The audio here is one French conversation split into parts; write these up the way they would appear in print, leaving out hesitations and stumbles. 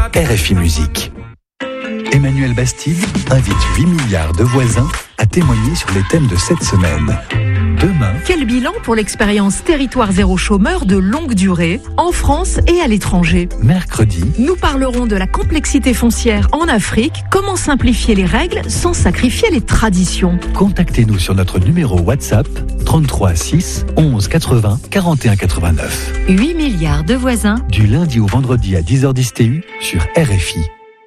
RFI Musique. Emmanuel Bastide invite 8 milliards de voisins à témoigner sur les thèmes de cette semaine. Demain, quel bilan pour l'expérience Territoire Zéro Chômeur de longue durée en France et à l'étranger? mercredi, Nous parlerons de la complexité foncière en Afrique, comment simplifier les règles sans sacrifier les traditions. contactez-nous sur notre numéro WhatsApp 33 6 11 80 41 89. 8 milliards de voisins. Du lundi au vendredi à 10h10 TU sur RFI.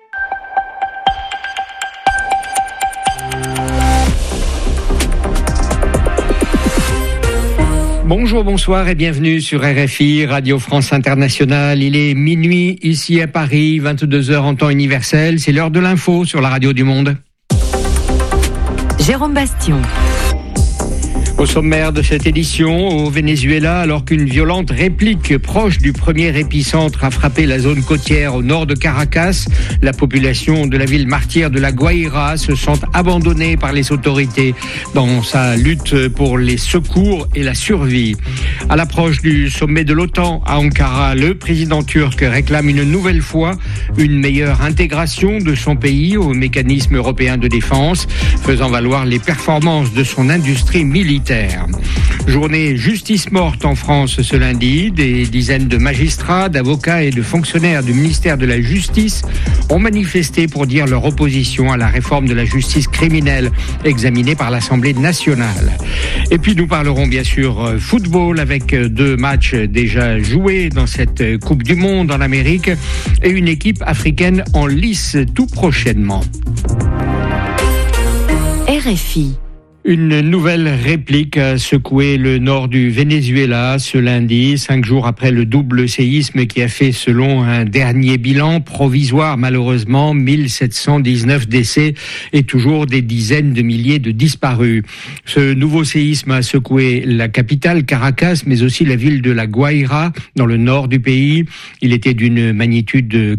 Bonjour, bonsoir et bienvenue sur RFI, Radio France Internationale. Il est minuit ici à Paris, 22h en temps universel. C'est l'heure de l'info sur la radio du monde. Jérôme Bastion. Au sommaire de cette édition, au Venezuela, alors qu'une violente réplique proche du premier épicentre a frappé la zone côtière au nord de Caracas, la population de la ville martyre de La Guaira se sent abandonnée par les autorités dans sa lutte pour les secours et la survie. À l'approche du sommet de l'OTAN à Ankara, le président turc réclame une nouvelle fois une meilleure intégration de son pays au mécanisme européen de défense, faisant valoir les performances de son industrie militaire. Journée justice morte en France ce lundi. Des dizaines de magistrats, d'avocats et de fonctionnaires du ministère de la Justice ont manifesté pour dire leur opposition à la réforme de la justice criminelle examinée par l'Assemblée nationale. Et puis nous parlerons bien sûr football avec 2 matchs déjà joués dans cette Coupe du Monde en Amérique et une équipe africaine en lice tout prochainement. RFI. Une nouvelle réplique a secoué le nord du Venezuela ce lundi, 5 jours après le double séisme qui a fait, selon un dernier bilan provisoire malheureusement, 1719 décès et toujours des dizaines de milliers de disparus. Ce nouveau séisme a secoué la capitale Caracas, mais aussi la ville de La Guaira, dans le nord du pays. Il était d'une magnitude de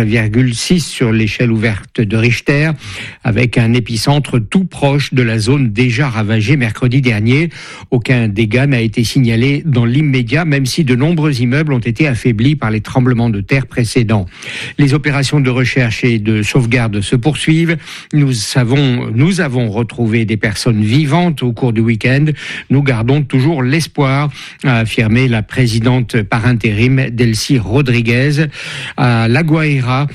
4,6 sur l'échelle ouverte de Richter, avec un épicentre tout proche de la zone déjà ravagé mercredi dernier. Aucun dégât n'a été signalé dans l'immédiat, même si de nombreux immeubles ont été affaiblis par les tremblements de terre précédents. Les opérations de recherche et de sauvegarde se poursuivent. Nous avons retrouvé des personnes vivantes au cours du week-end. Nous gardons toujours l'espoir, a affirmé la présidente par intérim Delcy Rodriguez. À La Guaira,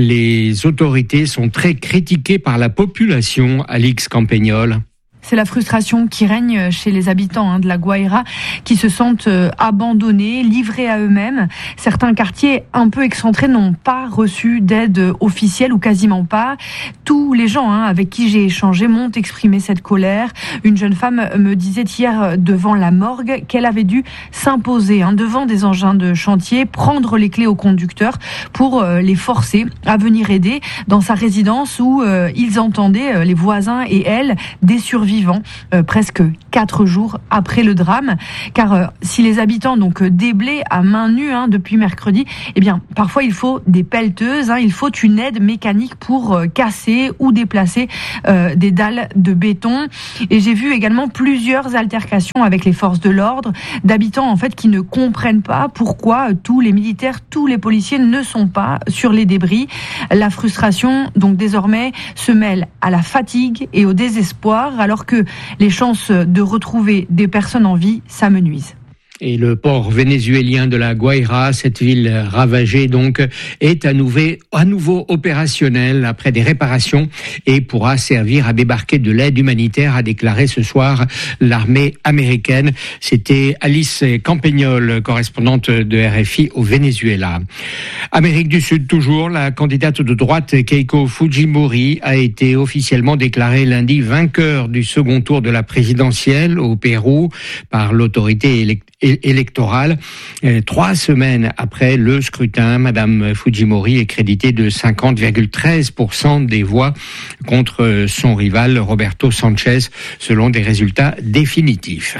les autorités sont très critiquées par la population. Alix Campagnol. C'est la frustration qui règne chez les habitants de La Guaira qui se sentent abandonnés, livrés à eux-mêmes. Certains quartiers un peu excentrés n'ont pas reçu d'aide officielle ou quasiment pas. Tous les gens avec qui j'ai échangé m'ont exprimé cette colère. Une jeune femme me disait hier devant la morgue qu'elle avait dû s'imposer devant des engins de chantier, prendre les clés au conducteur pour les forcer à venir aider dans sa résidence où ils entendaient, les voisins et elle, des survivants presque 4 jours après le drame. Car si les habitants déblaient à main nue depuis mercredi, eh bien parfois il faut des pelleteuses, il faut une aide mécanique pour casser ou déplacer des dalles de béton. Et j'ai vu également plusieurs altercations avec les forces de l'ordre, d'habitants en fait qui ne comprennent pas pourquoi tous les militaires, tous les policiers ne sont pas sur les débris. La frustration donc désormais se mêle à la fatigue et au désespoir, alors que les chances de retrouver des personnes en vie s'amenuisent. Et le port vénézuélien de La Guaira, cette ville ravagée donc, est à nouveau opérationnel après des réparations et pourra servir à débarquer de l'aide humanitaire, a déclaré ce soir l'armée américaine. C'était Alice Campagnol, correspondante de RFI au Venezuela. Amérique du Sud toujours, la candidate de droite Keiko Fujimori a été officiellement déclarée lundi vainqueur du second tour de la présidentielle au Pérou par l'autorité électorale. 3 semaines après le scrutin, Madame Fujimori est créditée de 50,13% des voix contre son rival Roberto Sanchez, selon des résultats définitifs.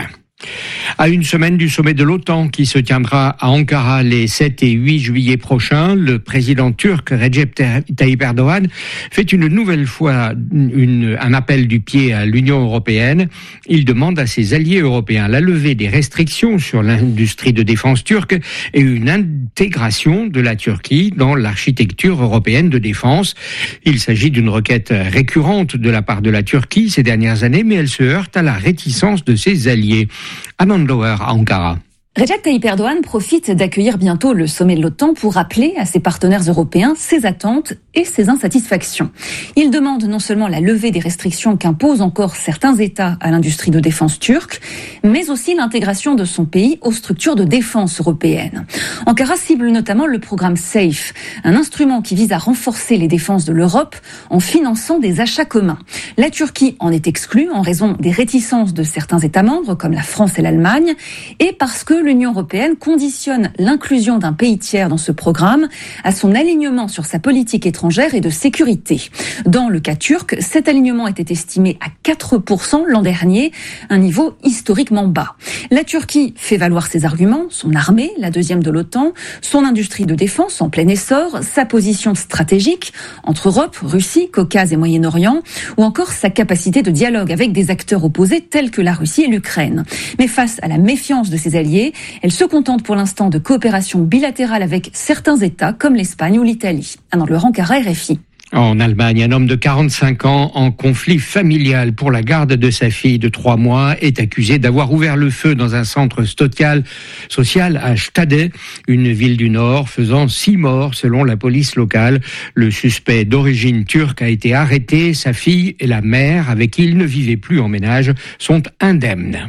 À une semaine du sommet de l'OTAN qui se tiendra à Ankara les 7 et 8 juillet prochains, le président turc Recep Tayyip Erdogan fait une nouvelle fois un appel du pied à l'Union européenne. Il demande à ses alliés européens la levée des restrictions sur l'industrie de défense turque et une intégration de la Turquie dans l'architecture européenne de défense. Il s'agit d'une requête récurrente de la part de la Turquie ces dernières années, mais elle se heurte à la réticence de ses alliés. Amanda Lower à Ankara. Recep Tayyip Erdogan profite d'accueillir bientôt le sommet de l'OTAN pour rappeler à ses partenaires européens ses attentes et ses insatisfactions. Il demande non seulement la levée des restrictions qu'imposent encore certains États à l'industrie de défense turque, mais aussi l'intégration de son pays aux structures de défense européennes. Ankara cible notamment le programme SAFE, un instrument qui vise à renforcer les défenses de l'Europe en finançant des achats communs. La Turquie en est exclue en raison des réticences de certains États membres comme la France et l'Allemagne et parce que l'Union européenne conditionne l'inclusion d'un pays tiers dans ce programme à son alignement sur sa politique étrangère et de sécurité. Dans le cas turc, cet alignement était estimé à 4% l'an dernier, un niveau historiquement bas. La Turquie fait valoir ses arguments, son armée, la deuxième de l'OTAN, son industrie de défense en plein essor, sa position stratégique entre Europe, Russie, Caucase et Moyen-Orient, ou encore sa capacité de dialogue avec des acteurs opposés tels que la Russie et l'Ukraine. Mais face à la méfiance de ses alliés, elle se contente pour l'instant de coopération bilatérale avec certains États comme l'Espagne ou l'Italie. Anand Le Ankara, RFI. En Allemagne, un homme de 45 ans en conflit familial pour la garde de sa fille de 3 mois est accusé d'avoir ouvert le feu dans un centre social à Stade, une ville du Nord, faisant 6 morts selon la police locale. Le suspect d'origine turque a été arrêté. Sa fille et la mère, avec qui il ne vivait plus en ménage, sont indemnes.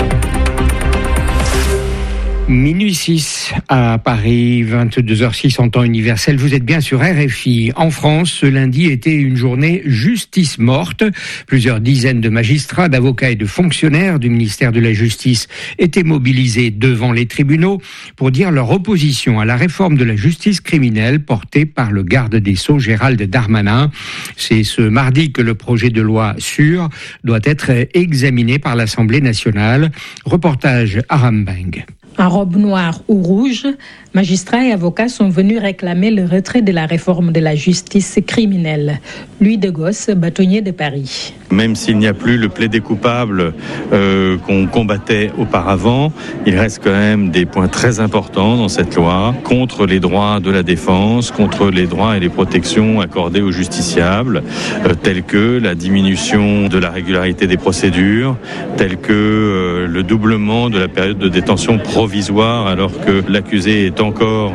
Minuit 6 à Paris, 22h06 en temps universel. Vous êtes bien sur RFI. En France, ce lundi était une journée justice morte. Plusieurs dizaines de magistrats, d'avocats et de fonctionnaires du ministère de la Justice étaient mobilisés devant les tribunaux pour dire leur opposition à la réforme de la justice criminelle portée par le garde des Sceaux Gérald Darmanin. C'est ce mardi que le projet de loi SUR doit être examiné par l'Assemblée nationale. Reportage Aram Beng. En robe noire ou rouge, magistrats et avocats sont venus réclamer le retrait de la réforme de la justice criminelle. Louis de Gosse, bâtonnier de Paris. Même s'il n'y a plus le plaidé coupable qu'on combattait auparavant, il reste quand même des points très importants dans cette loi contre les droits de la défense, contre les droits et les protections accordées aux justiciables, tels que la diminution de la régularité des procédures, tels que le doublement de la période de détention provisoire alors que l'accusé est encore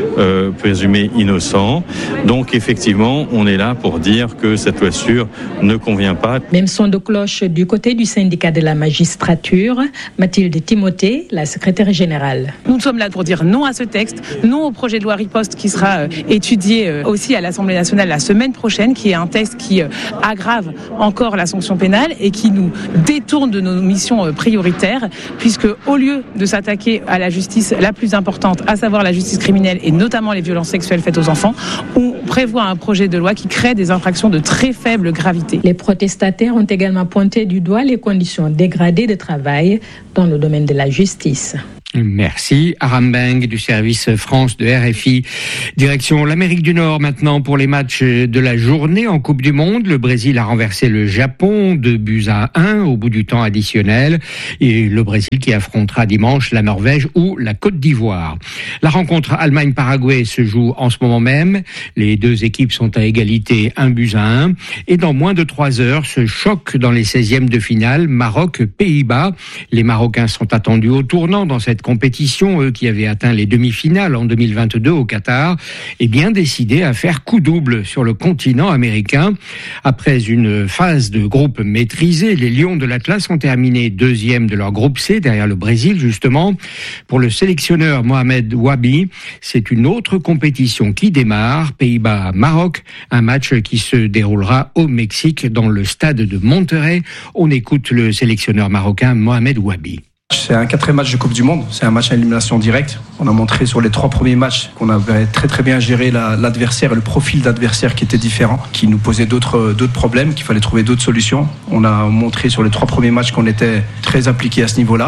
présumé innocent. Donc effectivement, on est là pour dire que cette loi SUR ne convient pas. Même son de cloche du côté du syndicat de la magistrature, Mathilde Timothée, la secrétaire générale. Nous sommes là pour dire non à ce texte, non au projet de loi riposte qui sera étudié aussi à l'Assemblée nationale la semaine prochaine, qui est un texte qui aggrave encore la sanction pénale et qui nous détourne de nos missions prioritaires, puisque au lieu de s'attaquer à la justice la plus importante, à savoir la justice criminelle et notamment les violences sexuelles faites aux enfants, on prévoit un projet de loi qui crée des infractions de très faible gravité. Les protestataires ont également pointé du doigt les conditions dégradées de travail dans le domaine de la justice. Merci. Aram Beng du service France de RFI. Direction l'Amérique du Nord maintenant pour les matchs de la journée en Coupe du Monde. Le Brésil a renversé le Japon 2-1 au bout du temps additionnel. Et le Brésil qui affrontera dimanche la Norvège ou la Côte d'Ivoire. La rencontre Allemagne-Paraguay se joue en ce moment même. Les deux équipes sont à égalité 1-1. Et dans moins de 3 heures, ce choc dans les 16e de finale, Maroc-Pays-Bas. Les Marocains sont attendus au tournant dans cette compétition, eux qui avaient atteint les demi-finales en 2022 au Qatar, est bien décidé à faire coup double sur le continent américain. Après une phase de groupe maîtrisée, les Lions de l'Atlas ont terminé 2e de leur groupe C, derrière le Brésil justement. Pour le sélectionneur Mohamed Wabi, c'est une autre compétition qui démarre, Pays-Bas-Maroc, un match qui se déroulera au Mexique dans le stade de Monterrey. On écoute le sélectionneur marocain Mohamed Wabi. C'est un 4e match de Coupe du Monde, c'est un match à élimination directe. On a montré sur les 3 premiers matchs qu'on avait très bien géré l'adversaire et le profil d'adversaire qui était différent, qui nous posait d'autres problèmes, qu'il fallait trouver d'autres solutions. On a montré sur les 3 premiers matchs qu'on était très impliqués à ce niveau-là.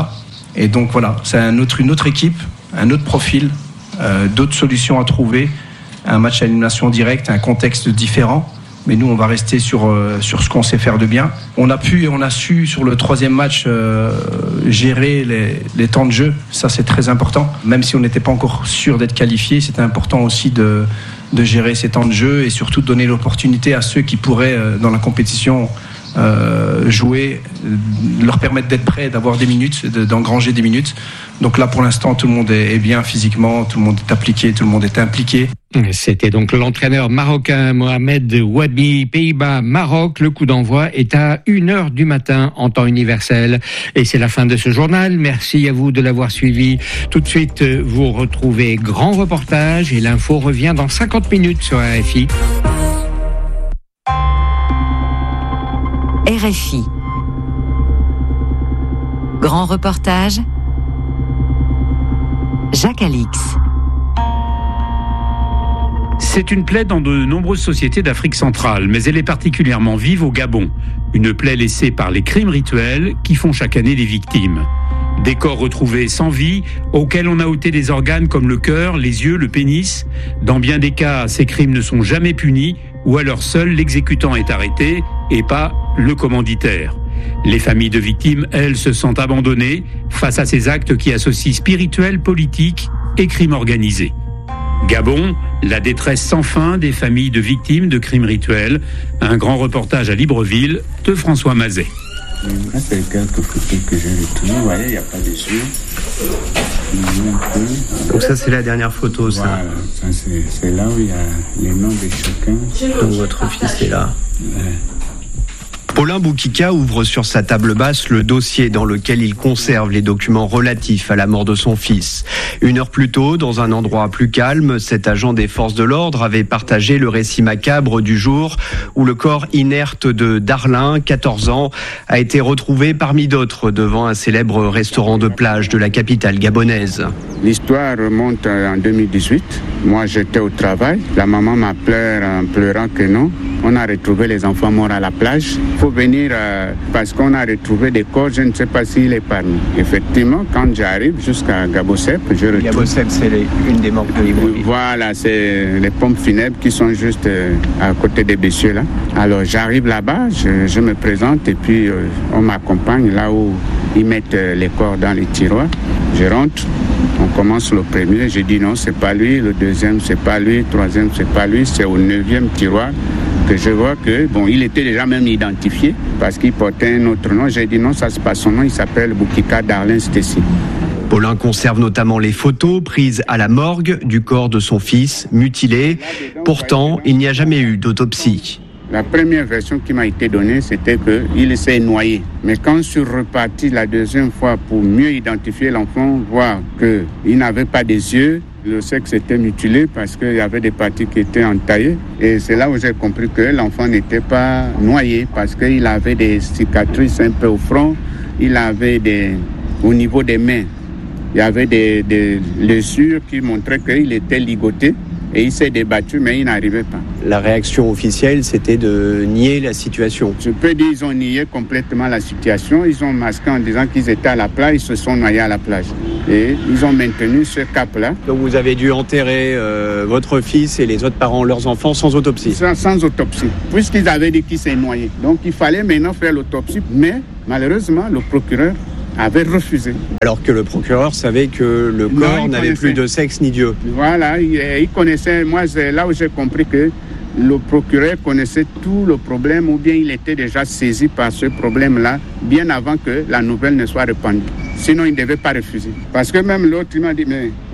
Et donc voilà, c'est une autre équipe, un autre profil, d'autres solutions à trouver, un match à élimination directe, un contexte différent. Mais nous, on va rester sur ce qu'on sait faire de bien. On a pu et on a su, sur le troisième match, gérer les temps de jeu. Ça, c'est très important. Même si on n'était pas encore sûr d'être qualifié, c'était important aussi de gérer ces temps de jeu et surtout de donner l'opportunité à ceux qui pourraient, dans la compétition, jouer, leur permettre d'être prêts, d'avoir des minutes, d'engranger des minutes. Donc là, pour l'instant, tout le monde est bien physiquement, tout le monde est appliqué, tout le monde est impliqué. C'était donc l'entraîneur marocain Mohamed Wabi, Pays-Bas-Maroc. Le coup d'envoi est à 1h du matin en temps universel. Et c'est la fin de ce journal. Merci à vous de l'avoir suivi. Tout de suite, vous retrouvez Grand Reportage et l'info revient dans 50 minutes sur RFI. RFI. Grand Reportage. Jacques Alix. C'est une plaie dans de nombreuses sociétés d'Afrique centrale, mais elle est particulièrement vive au Gabon. Une plaie laissée par les crimes rituels qui font chaque année des victimes. Des corps retrouvés sans vie, auxquels on a ôté des organes comme le cœur, les yeux, le pénis. Dans bien des cas, ces crimes ne sont jamais punis, ou alors seul l'exécutant est arrêté, et pas le commanditaire. Les familles de victimes, elles, se sentent abandonnées face à ces actes qui associent spirituel, politique et crime organisé. Gabon, la détresse sans fin des familles de victimes de crimes rituels. Un grand reportage à Libreville de François Mazet. C'est quelques photos que j'ai retenues. Vous voyez, il n'y a pas de yeux. Donc ça, c'est la dernière photo, ça. Voilà, ça, c'est là où il y a les noms de chacun. Donc votre fils est là. Ouais. Paulin Boukika ouvre sur sa table basse le dossier dans lequel il conserve les documents relatifs à la mort de son fils. 1 heure plus tôt, dans un endroit plus calme, cet agent des forces de l'ordre avait partagé le récit macabre du jour où le corps inerte de Darlin, 14 ans, a été retrouvé parmi d'autres devant un célèbre restaurant de plage de la capitale gabonaise. L'histoire remonte en 2018. Moi, j'étais au travail. La maman m'appelait en pleurant que non. On a retrouvé les enfants morts à la plage. Il faut venir parce qu'on a retrouvé des corps, je ne sais pas s'il est parmi. Effectivement, quand j'arrive jusqu'à Gabosep, je retrouve... Gabosep, c'est une des morgues de Libreville. Voilà, c'est les pompes funèbres qui sont juste à côté des messieurs là. Alors j'arrive là-bas, je me présente et puis on m'accompagne là où ils mettent les corps dans les tiroirs. Je rentre, on commence le premier, je dis non, c'est pas lui, le deuxième, c'est pas lui, le troisième, c'est pas lui, c'est au 9e tiroir. Que je vois que, il était déjà même identifié parce qu'il portait un autre nom. J'ai dit non, ça c'est pas son nom, il s'appelle Boukika Darlin Stécy. Paulin conserve notamment les photos prises à la morgue du corps de son fils, mutilé. Pourtant, il n'y a jamais eu d'autopsie. La première version qui m'a été donnée, c'était qu'il s'est noyé. Mais quand je suis reparti la deuxième fois pour mieux identifier l'enfant, voir qu'il n'avait pas des yeux, le sexe était mutilé parce qu'il y avait des parties qui étaient entaillées. Et c'est là où j'ai compris que l'enfant n'était pas noyé parce qu'il avait des cicatrices un peu au front, il avait au niveau des mains, il y avait des blessures qui montraient qu'il était ligoté. Et il s'est débattu, mais il n'arrivait pas. La réaction officielle, c'était de nier la situation. Je peux dire qu'ils ont nié complètement la situation. Ils ont masqué en disant qu'ils étaient à la plage, ils se sont noyés à la plage. Et ils ont maintenu ce cap-là. Donc vous avez dû enterrer votre fils et les autres parents, leurs enfants, sans autopsie? Sans autopsie, puisqu'ils avaient dit qu'il s'est noyé. Donc il fallait maintenant faire l'autopsie, mais malheureusement, le procureur avait refusé. Alors que le procureur savait que le corps n'avait plus de sexe ni d'yeux. Voilà, il connaissait, moi c'est là où j'ai compris que le procureur connaissait tout le problème ou bien il était déjà saisi par ce problème-là bien avant que la nouvelle ne soit répandue. Sinon, il ne devait pas refuser. Parce que même l'autre, il m'a dit,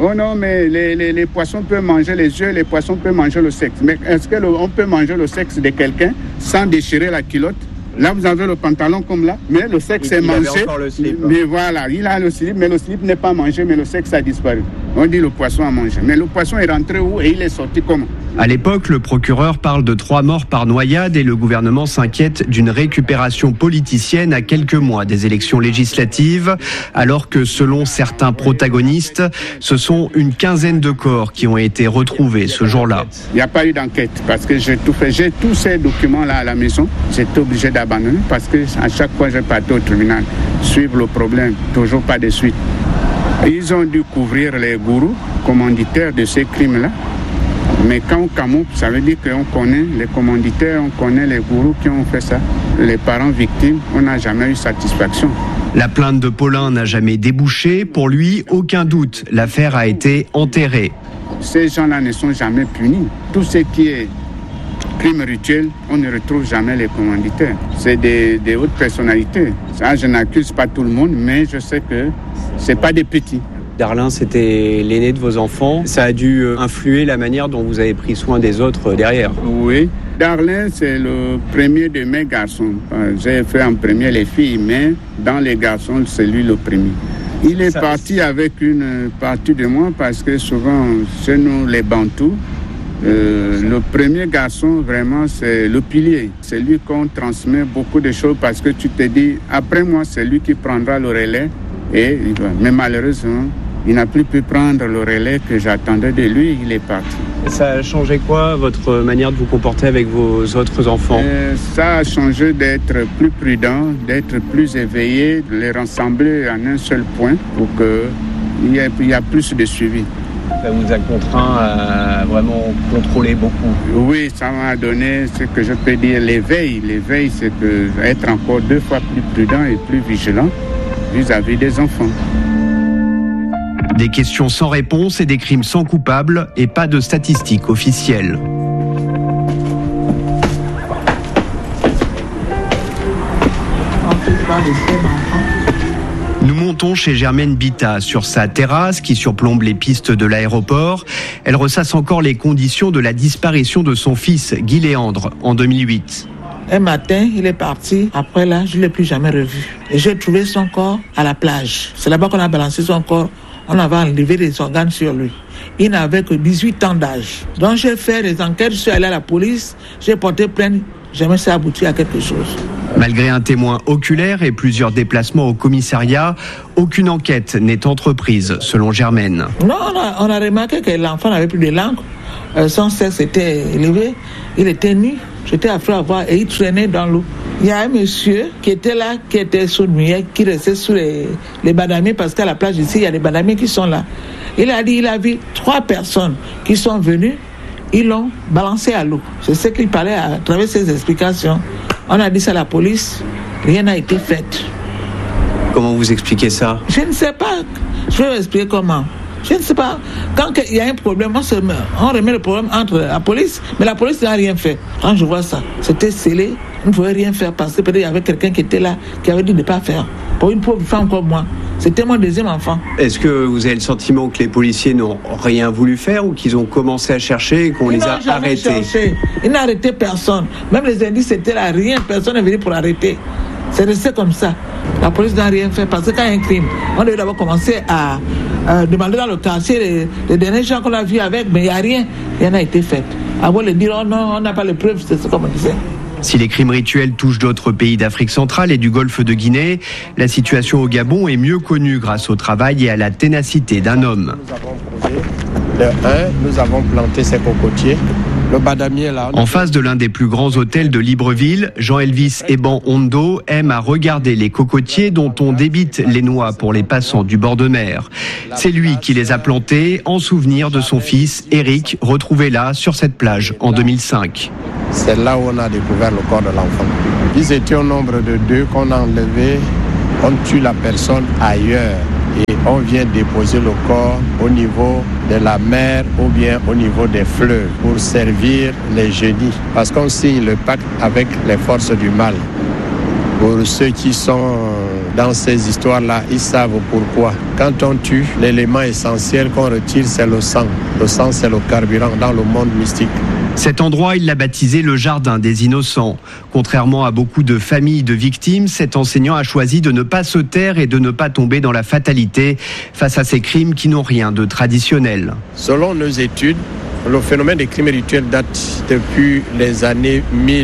mais les poissons peuvent manger les yeux, les poissons peuvent manger le sexe. Mais est-ce qu'on peut manger le sexe de quelqu'un sans déchirer la culotte? Là, vous avez le pantalon comme là, mais le sexe est mangé. Le slip, mais voilà, il a le slip, mais le slip n'est pas mangé, mais le sexe a disparu. On dit le poisson à manger. Mais le poisson est rentré où et il est sorti comment? À l'époque, le procureur parle de 3 morts par noyade et le gouvernement s'inquiète d'une récupération politicienne à quelques mois des élections législatives, alors que selon certains protagonistes, ce sont une quinzaine de corps qui ont été retrouvés ce jour-là. Il n'y a pas eu d'enquête parce que j'ai tout fait. J'ai tous ces documents-là à la maison. J'étais obligé d'abandonner parce que à chaque fois je partais au tribunal, suivre le problème, toujours pas de suite. Ils ont dû couvrir les gourous commanditaires de ces crimes-là. Mais quand on camoufle, ça veut dire qu'on connaît les commanditaires, on connaît les gourous qui ont fait ça. Les parents victimes, on n'a jamais eu satisfaction. La plainte de Paulin n'a jamais débouché. Pour lui, aucun doute, l'affaire a été enterrée. Ces gens-là ne sont jamais punis. Tout ce qui est crime rituel, on ne retrouve jamais les commanditaires. C'est des hautes personnalités. Ça, je n'accuse pas tout le monde, mais je sais que ce n'est pas des petits. Darlin, c'était l'aîné de vos enfants. Ça a dû influer la manière dont vous avez pris soin des autres derrière. Oui. Darlin, c'est le premier de mes garçons. J'ai fait en premier les filles, mais dans les garçons, c'est lui le premier. Il est parti avec une partie de moi parce que souvent, chez nous, les Bantous, le premier garçon, vraiment, c'est le pilier. C'est lui qu'on transmet beaucoup de choses parce que tu te dis, après moi, c'est lui qui prendra le relais. Mais malheureusement, il n'a plus pu prendre le relais que j'attendais de lui, il est parti. Et ça a changé quoi, votre manière de vous comporter avec vos autres enfants? Ça a changé d'être plus prudent, d'être plus éveillé, de les rassembler en un seul point pour qu'il y ait plus de suivi. Ça vous a contraint à vraiment contrôler beaucoup? Oui, ça m'a donné ce que je peux dire l'éveil. L'éveil, c'est être encore 2 fois plus prudent et plus vigilant vis-à-vis des enfants. Des questions sans réponse et des crimes sans coupable et pas de statistiques officielles. Nous montons chez Germaine Bita sur sa terrasse qui surplombe les pistes de l'aéroport. Elle ressasse encore les conditions de la disparition de son fils Guy Léandre en 2008. Un matin, il est parti. Après là, je ne l'ai plus jamais revu. Et j'ai trouvé son corps à la plage. C'est là-bas qu'on a balancé son corps. On avait enlevé des organes sur lui. Il n'avait que 18 ans d'âge. Donc j'ai fait des enquêtes, je suis allé à la police, j'ai porté plainte. Jamais ça aboutit à quelque chose. Malgré un témoin oculaire et plusieurs déplacements au commissariat, aucune enquête n'est entreprise, selon Germaine. Non, on a remarqué que l'enfant n'avait plus de langue. Son sexe était élevé, il était nu. J'étais affreux à voir et il traînait dans l'eau. Il y a un monsieur qui était là, qui était sourd-muet, qui restait sous les badamiers, parce qu'à la plage ici, il y a des badamiers qui sont là. Il a dit, il a vu 3 personnes qui sont venues, ils l'ont balancé à l'eau. C'est ce qu'il parlait à travers ses explications. On a dit ça à la police, rien n'a été fait. Comment vous expliquez ça? Je ne sais pas. Je vais vous expliquer comment. Je ne sais pas. Quand il y a un problème, on remet le problème entre la police, mais la police n'a rien fait. Quand je vois ça, c'était scellé, on ne pouvait rien faire parce que peut-être il y avait quelqu'un qui était là, qui avait dit de ne pas faire. Pour une pauvre femme comme moi. C'était mon deuxième enfant. Est-ce que vous avez le sentiment que les policiers n'ont rien voulu faire ou qu'ils ont commencé à chercher et qu'on les a arrêtés? Ils n'ont arrêté personne. Même les indices étaient là, rien, personne n'est venu pour arrêter. C'est resté comme ça. La police n'a rien fait parce que quand il y a un crime, on devait d'abord commencer à demander dans le quartier les derniers gens qu'on a vus avec, mais il n'y a rien n'a été fait. Avant de dire, oh non, on n'a pas les preuves, c'est ce qu'on me disait. Si les crimes rituels touchent d'autres pays d'Afrique centrale et du golfe de Guinée, la situation au Gabon est mieux connue grâce au travail et à la ténacité d'un homme. Nous avons planté ces cocotiers. Le badamier là. En face de l'un des plus grands hôtels de Libreville, Jean-Elvis Eban Hondo aime à regarder les cocotiers dont on débite les noix pour les passants du bord de mer. C'est lui qui les a plantés en souvenir de son fils Eric, retrouvé là sur cette plage en 2005. C'est là où on a découvert le corps de l'enfant. Ils étaient au nombre de 2 qu'on a enlevés. On tue la personne ailleurs et on vient déposer le corps au niveau de la mer ou bien au niveau des fleuves pour servir les génies. Parce qu'on signe le pacte avec les forces du mal. Pour ceux qui sont dans ces histoires-là, ils savent pourquoi. Quand on tue, l'élément essentiel qu'on retire, c'est le sang. Le sang, c'est le carburant dans le monde mystique. Cet endroit, il l'a baptisé le jardin des innocents. Contrairement à beaucoup de familles de victimes, cet enseignant a choisi de ne pas se taire et de ne pas tomber dans la fatalité face à ces crimes qui n'ont rien de traditionnel. Selon nos études, le phénomène des crimes rituels date depuis les années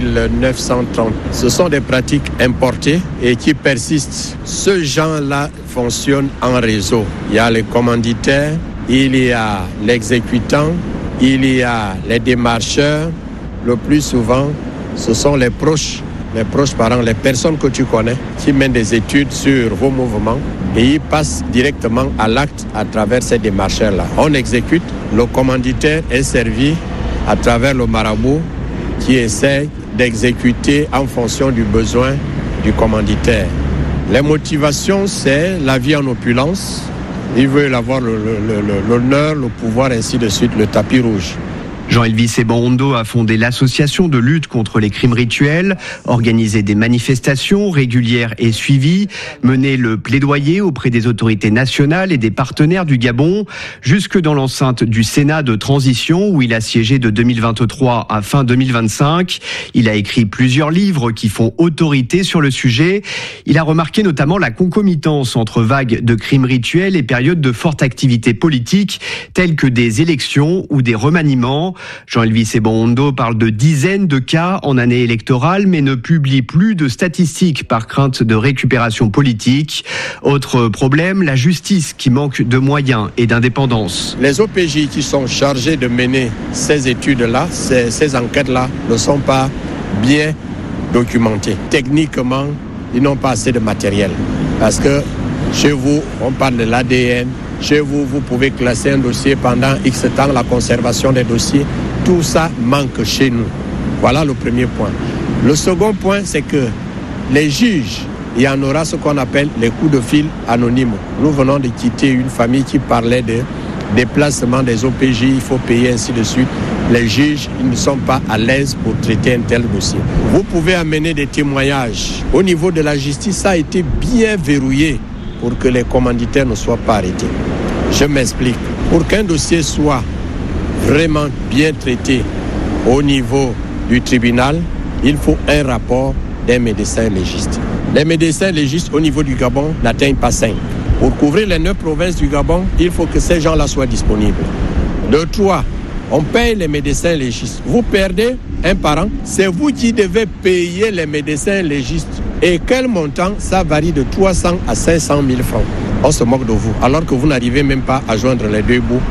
1930. Ce sont des pratiques importées et qui persistent. Ce genre-là fonctionne en réseau. Il y a les commanditaires, il y a l'exécutant, il y a les démarcheurs. Le plus souvent, ce sont les proches parents, les personnes que tu connais, qui mènent des études sur vos mouvements et ils passent directement à l'acte à travers ces démarcheurs-là. On exécute, le commanditaire est servi à travers le marabout qui essaie d'exécuter en fonction du besoin du commanditaire. Les motivations, c'est la vie en opulence. Ils veulent avoir l'honneur, le pouvoir, ainsi de suite, le tapis rouge. Jean-Elvis Sebon-Ondo a fondé l'association de lutte contre les crimes rituels, organisé des manifestations régulières et suivies, mené le plaidoyer auprès des autorités nationales et des partenaires du Gabon, jusque dans l'enceinte du Sénat de transition où il a siégé de 2023 à fin 2025. Il a écrit plusieurs livres qui font autorité sur le sujet. Il a remarqué notamment la concomitance entre vagues de crimes rituels et périodes de forte activité politique, telles que des élections ou des remaniements. Jean-Elvis Sebon-Ondo parle de dizaines de cas en année électorale, mais ne publie plus de statistiques par crainte de récupération politique. Autre problème, la justice qui manque de moyens et d'indépendance. Les OPJ qui sont chargés de mener ces études-là, ces enquêtes-là, ne sont pas bien documentées. Techniquement, ils n'ont pas assez de matériel. Parce que chez vous, on parle de l'ADN. Chez vous, vous pouvez classer un dossier pendant X temps, la conservation des dossiers. Tout ça manque chez nous. Voilà le premier point. Le second point, c'est que les juges, il y en aura ce qu'on appelle les coups de fil anonymes. Nous venons de quitter une famille qui parlait de déplacement des OPJ, il faut payer, ainsi de suite. Les juges, ils ne sont pas à l'aise pour traiter un tel dossier. Vous pouvez amener des témoignages. Au niveau de la justice, ça a été bien verrouillé pour que les commanditaires ne soient pas arrêtés. Je m'explique. Pour qu'un dossier soit vraiment bien traité au niveau du tribunal, il faut un rapport d'un médecin légiste. Les médecins légistes au niveau du Gabon n'atteignent pas 5. Pour couvrir les 9 provinces du Gabon, il faut que ces gens-là soient disponibles. De 3, on paye les médecins légistes. Vous perdez un parent, c'est vous qui devez payer les médecins légistes. Et quel montant? Ça varie de 300 à 500 000 francs. On se moque de vous, alors que vous n'arrivez même pas à joindre les deux bouts.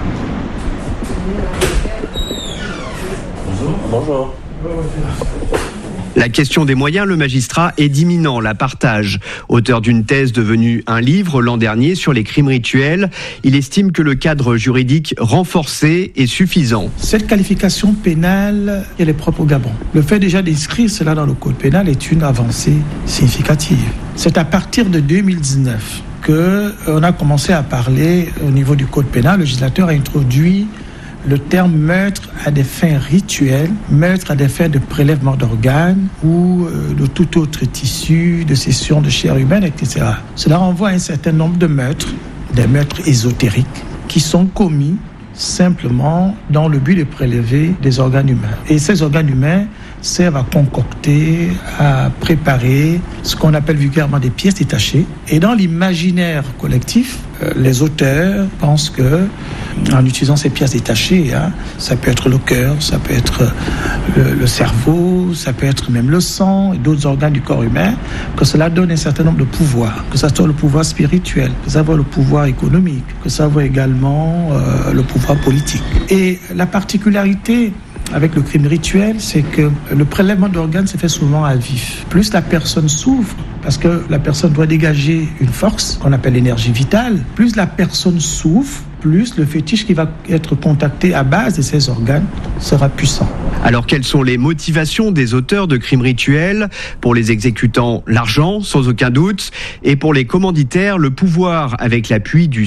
Bonjour. La question des moyens, le magistrat Eddy Minant la partage. Auteur d'une thèse devenue un livre l'an dernier sur les crimes rituels, il estime que le cadre juridique renforcé est suffisant. Cette qualification pénale, elle est propre au Gabon. Le fait déjà d'inscrire cela dans le code pénal est une avancée significative. C'est à partir de 2019 qu'on a commencé à parler au niveau du code pénal. Le législateur a introduit le terme meurtre à des fins rituelles, meurtre à des fins de prélèvement d'organes ou de tout autre tissu, de cession de chair humaine, etc. Cela renvoie à un certain nombre de meurtres, des meurtres ésotériques, qui sont commis simplement dans le but de prélever des organes humains. Et ces organes humains servent à concocter, à préparer ce qu'on appelle vulgairement des pièces détachées. Et dans l'imaginaire collectif, les auteurs pensent que, en utilisant ces pièces détachées, ça peut être le cœur, ça peut être le cerveau, ça peut être même le sang et d'autres organes du corps humain, que cela donne un certain nombre de pouvoirs, que ça soit le pouvoir spirituel, que ça soit le pouvoir économique, que ça soit également le pouvoir politique. Et la particularité avec le crime rituel, c'est que le prélèvement d'organes se fait souvent à vif. Plus la personne souffre, parce que la personne doit dégager une force qu'on appelle l'énergie vitale, plus la personne souffre, plus le fétiche qui va être contacté à base de ces organes sera puissant. Alors quelles sont les motivations des auteurs de crimes rituels? Pour les exécutants, l'argent, sans aucun doute, et pour les commanditaires, le pouvoir avec l'appui du